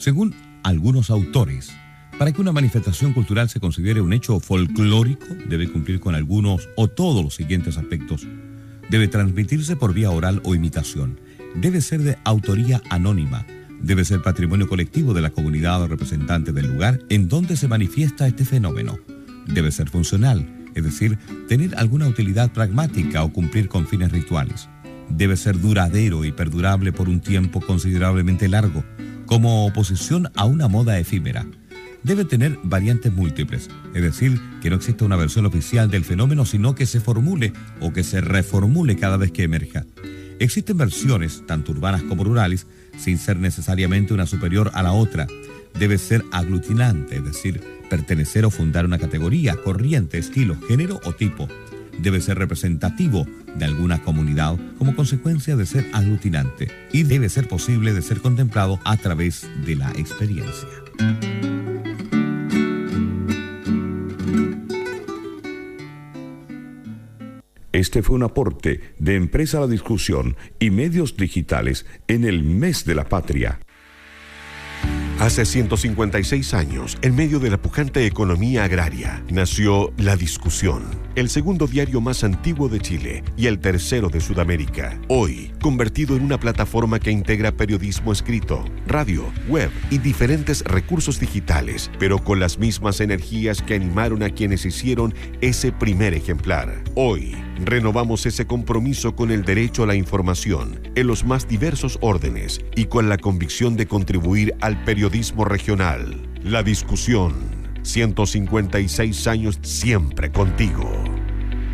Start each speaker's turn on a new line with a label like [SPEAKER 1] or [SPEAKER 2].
[SPEAKER 1] Según algunos autores, para que una manifestación cultural se considere un hecho folclórico, debe cumplir con algunos o todos los siguientes aspectos. Debe transmitirse por vía oral o imitación. Debe ser de autoría anónima. Debe ser patrimonio colectivo de la comunidad o representante del lugar en donde se manifiesta este fenómeno. Debe ser funcional, es decir, tener alguna utilidad pragmática o cumplir con fines rituales. Debe ser duradero y perdurable por un tiempo considerablemente largo, como oposición a una moda efímera. Debe tener variantes múltiples, es decir, que no exista una versión oficial del fenómeno, sino que se formule o que se reformule cada vez que emerja. Existen versiones, tanto urbanas como rurales, sin ser necesariamente una superior a la otra. Debe ser aglutinante, es decir, pertenecer o fundar una categoría, corriente, estilo, género o tipo. Debe ser representativo de alguna comunidad como consecuencia de ser aglutinante y debe ser posible de ser contemplado a través de la experiencia.
[SPEAKER 2] Este fue un aporte de Empresa La Discusión y Medios Digitales en el Mes de la Patria.
[SPEAKER 3] Hace 156 años, en medio de la pujante economía agraria, nació La Discusión, el segundo diario más antiguo de Chile y el tercero de Sudamérica. Hoy, convertido en una plataforma que integra periodismo escrito, radio, web y diferentes recursos digitales, pero con las mismas energías que animaron a quienes hicieron ese primer ejemplar. Hoy, renovamos ese compromiso con el derecho a la información en los más diversos órdenes y con la convicción de contribuir al periodismo regional. La Discusión, 156 años siempre contigo.